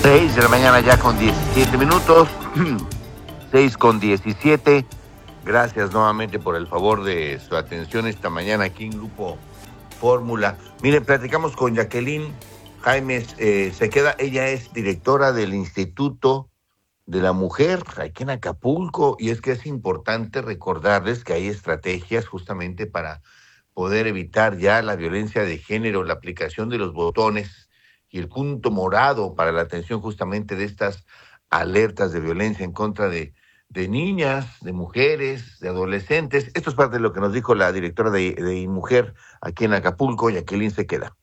6 de la mañana ya con 17 minutos, 6 con 17. Gracias nuevamente por el favor de su atención esta mañana aquí en Grupo Fórmula. Miren, platicamos con Jacqueline Jaimes Sequeda. Ella es directora del Instituto de la Mujer aquí en Acapulco, y es que es importante recordarles que hay estrategias justamente para poder evitar ya la violencia de género, la aplicación de los botones y el punto morado para la atención justamente de estas alertas de violencia en contra de niñas, de mujeres, de adolescentes. Esto es parte de lo que nos dijo la directora de Mujer aquí en Acapulco, Jacqueline Sequeda.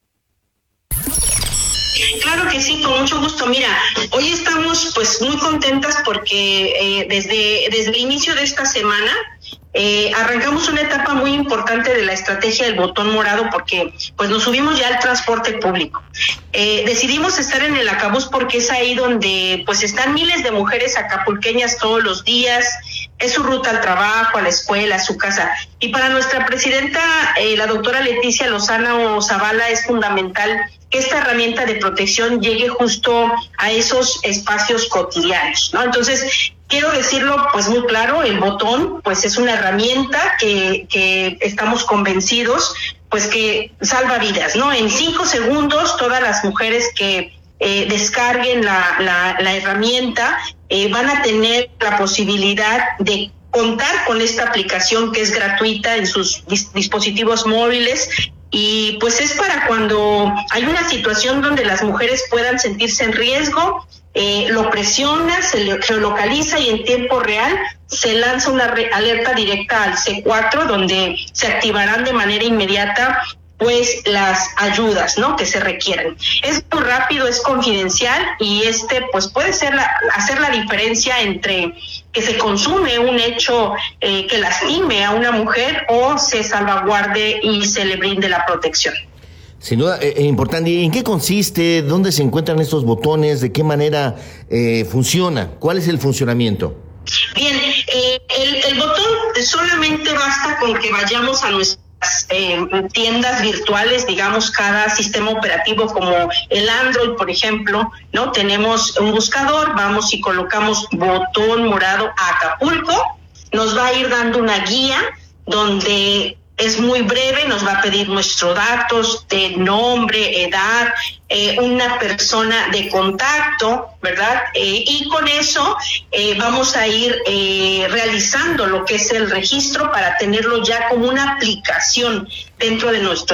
Claro que sí, con mucho gusto. Mira, hoy estamos pues muy contentas porque desde el inicio de esta semana arrancamos una etapa muy importante de la estrategia del botón morado, porque pues nos subimos ya al transporte público. Decidimos estar en el Acabús porque es ahí donde pues están miles de mujeres acapulqueñas todos los días. Es su ruta al trabajo, a la escuela, a su casa. Y para nuestra presidenta, la doctora Leticia Lozano Zavala, es fundamental que esta herramienta de protección llegue justo a esos espacios cotidianos, ¿no? Entonces, quiero decirlo pues muy claro, el botón pues es una herramienta que estamos convencidos pues que salva vidas, ¿no? En 5 segundos todas las mujeres que descarguen la herramienta van a tener la posibilidad de contar con esta aplicación que es gratuita en sus dispositivos móviles. Y pues es para cuando hay una situación donde las mujeres puedan sentirse en riesgo, lo presiona, se geolocaliza y en tiempo real se lanza una alerta directa al C4, donde se activarán de manera inmediata pues las ayudas, ¿no?, que se requieren. Es muy rápido, es confidencial y pues puede hacer la diferencia entre que se consume un hecho que lastime a una mujer o se salvaguarde y se le brinde la protección. Sin duda, es importante. ¿Y en qué consiste? ¿Dónde se encuentran estos botones? ¿De qué manera funciona? ¿Cuál es el funcionamiento? Bien, el botón solamente basta con que vayamos a nuestras tiendas virtuales, digamos, cada sistema operativo como el Android, por ejemplo, ¿no? Tenemos un buscador, vamos y colocamos botón morado Acapulco, nos va a ir dando una guía donde es muy breve, nos va a pedir nuestros datos de nombre, edad, una persona de contacto, ¿verdad? Y con eso vamos a ir realizando lo que es el registro para tenerlo ya como una aplicación dentro de nuestro